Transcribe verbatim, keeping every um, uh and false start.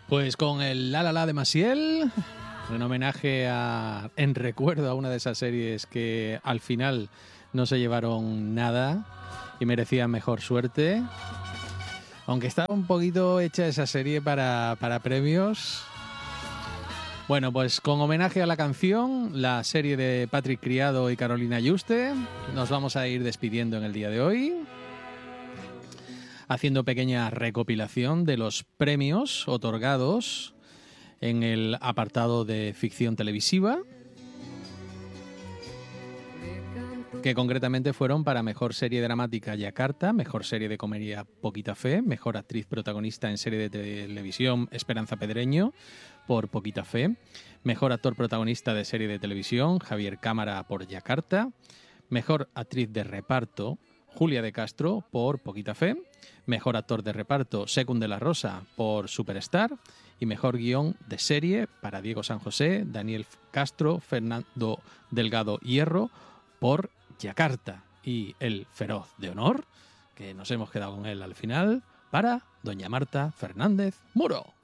Pues con el La La La de Maciel, en homenaje a, en recuerdo a una de esas series que al final no se llevaron nada y merecían mejor suerte. Aunque estaba un poquito hecha esa serie para, para premios. Bueno, pues con homenaje a la canción, la serie de Patrick Criado y Carolina Yuste, nos vamos a ir despidiendo en el día de hoy, haciendo pequeña recopilación de los premios otorgados en el apartado de ficción televisiva, que concretamente fueron para Mejor Serie Dramática Yakarta, Mejor Serie de Comedia Poquita Fe, Mejor Actriz Protagonista en Serie de Televisión Esperanza Pedreño por Poquita Fe, Mejor Actor Protagonista de Serie de Televisión Javier Cámara por Yakarta, Mejor Actriz de Reparto Julia de Castro por Poquita Fe, Mejor Actor de Reparto Secund de la Rosa por Superstar y Mejor Guión de Serie para Diego San José, Daniel Castro, Fernando Delgado Hierro por Yakarta, y el Feroz de Honor, que nos hemos quedado con él al final, para doña Marta Fernández Muro.